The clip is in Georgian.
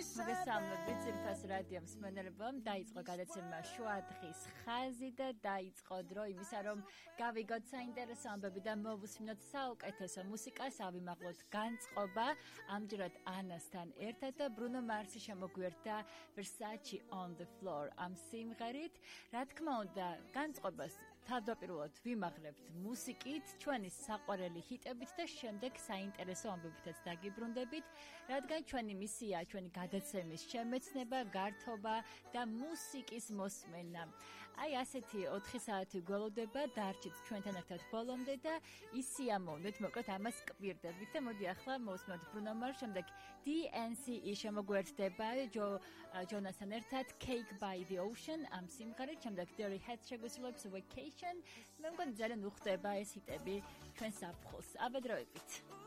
მოგესალმებით ძირითადად რადიო მსმენელებო, დაიწყო გადაცემა შუადღის ხაზი და დაიწყო დრო იმისა, რომ გავიგოთ საინტერესო ამბები და მოვუსმინოთ საუკეთესო მუსიკას, ავიმაღლოთ განწყობა. ამჯერად ანასთან ერთად და ბრუნო მარსი შემოგვიერთდა Versace on the floor ამ სიმღერით. რა თქმა უნდა, განწყობას თავდაპირველად ვიმაღლებთ მუსიკით, ჩვენი საყვარელი ჰიტებით და შემდეგ საინტერესო ამბებითაც დაგიბრუნდებით, რადგან ჩვენი მისია, ჩვენი გადაცემის შემეცნება, გართობა და მუსიკის მოსმენა. აი ასეთი 4 საათი გველოდება, დარჩით ჩვენთან ერთად ბოლომდე და ისიამოვნეთ, მოკლედ ამას კვირდებით და მოდი ახლა მოვსმოთ Bruno Mars, შემდეგ DNCE შემოგვერთდება ჯონასთან ერთად Cake by the Ocean ამ სიმღერით, შემდეგ Dirty Heads შეგვისრულებს Vacation. მე მგონი ძალიან უხდება ეს ჰიტები ჩვენ საფხულს. აბედროებით.